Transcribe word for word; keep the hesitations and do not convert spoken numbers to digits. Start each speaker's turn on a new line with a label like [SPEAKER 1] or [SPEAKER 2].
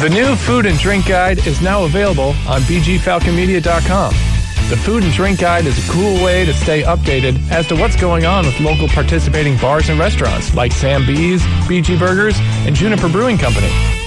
[SPEAKER 1] The new Food and Drink Guide is now available on b g falcon media dot com. The Food and Drink Guide is a cool way to stay updated as to what's going on with local participating bars and restaurants like Sam B's, B G Burgers, and Juniper Brewing Company.